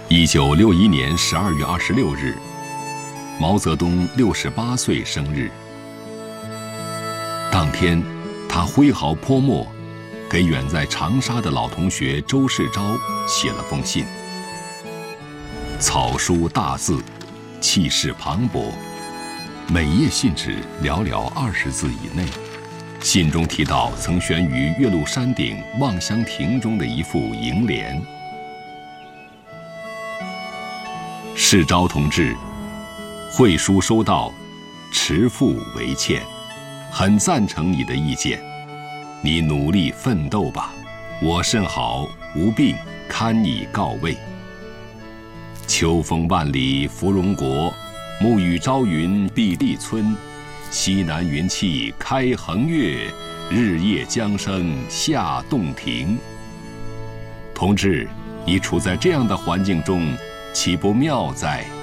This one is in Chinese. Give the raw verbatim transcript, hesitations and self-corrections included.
一九六一年十二月二十六日，毛泽东六十八岁生日。当天，他挥毫泼墨，给远在长沙的老同学周世钊写了封信。草书大字，气势磅礴，每页信纸寥寥二十字以内。信中提到曾悬于岳麓山顶望乡亭中的一副楹联。世钊同志，会书收到，持付为欠，很赞成你的意见，你努力奋斗吧，我甚好，无病，堪以告慰。秋风万里芙蓉国，暮雨朝云碧荔村，西南云气开衡岳，日夜江声下洞庭。同志，你处在这样的环境中，岂不妙哉？